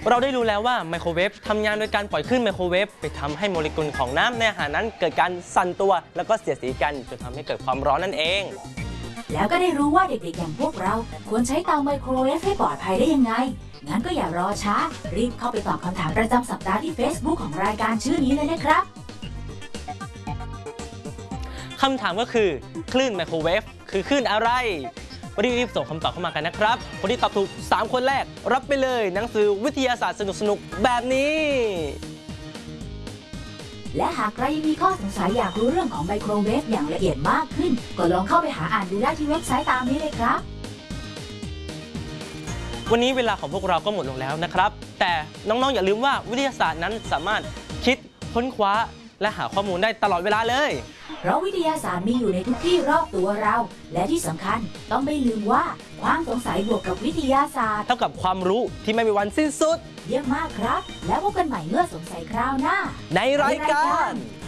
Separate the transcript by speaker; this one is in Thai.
Speaker 1: เราได้รู้แล้วว่าไมโครเวฟทำงานโดยการปล่อยคลื่นไมโครเวฟไปทำให้โมเลกุลของน้ำในอาหารนั้นเกิดการสั่นตัวแล้วก็เสียดสีกันจนทำให้เกิดความร้อนนั่นเอง
Speaker 2: แล้วก็ได้รู้ว่าเด็กๆอย่างพวกเราควรใช้เตาไมโครเวฟให้ปลอดภัยได้ยังไงงั้นก็อย่ารอช้ารีบเข้าไปตอบคำถามประจำสัปดาห์ที่ Facebook ของรายการชื่อนี้เลยนะครับ
Speaker 1: คำถามก็คือคลื่นไมโครเวฟคือคลื่นอะไรรีบส่งคำตอบเข้ามากันนะครับคนที่ตอบถูก3คนแรกรับไปเลยหนังสือวิทยาศาสตร์สนุกๆแบบนี้
Speaker 2: และหากใครยังมีข้อสงสัยอยากรู้เรื่องของไมโครเวฟอย่างละเอียดมากขึ้นก็ลองเข้าไปหาอ่านดูได้ที่เว็บไซต์ตามนี้เลยครับ
Speaker 1: วันนี้เวลาของพวกเราก็หมดลงแล้วนะครับแต่น้องๆอย่าลืมว่าวิทยาศาสตร์นั้นสามารถคิดค้นคว้าและหาข้อมูลได้ตลอดเวลาเลย
Speaker 2: เพราะวิทยาศาสตร์มีอยู่ในทุกที่รอบตัวเราและที่สำคัญต้องไม่ลืมว่าความสงสัยบวกกับวิทยาศาสตร์
Speaker 1: เท่ากับความรู้ที่ไม่มีวันสิ้นสุด
Speaker 2: เยี่ยมมากครับแล้วพบกันใหม่เมื่อสงสัยคราวหน้า
Speaker 1: ในรายการ